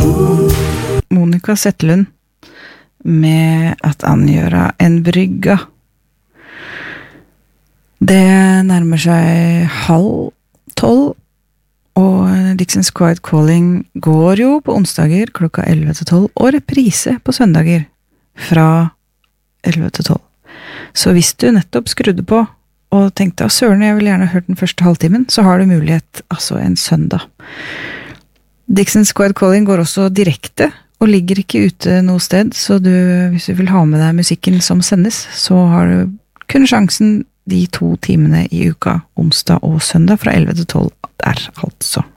Monica Zetterlund med Att angöra en brygga. Det nærmer seg 11:30, og Dixon's Quiet Calling går jo på onsdager klokka 11 til 12, og reprise på søndager fra 11 til 12. Så hvis du nettopp skrudde på og tenkte, søren, jeg vil gjerne ha hørt den første halvtimen, så har du mulighet, altså en søndag. Dixon's Quiet Calling går også direkte, og ligger ikke ute noe sted, så hvis du vil ha med deg musikken som sendes, så har du kun sjansen de 2 timene i uka, onsdag og søndag, fra 11 til 12 der, altså.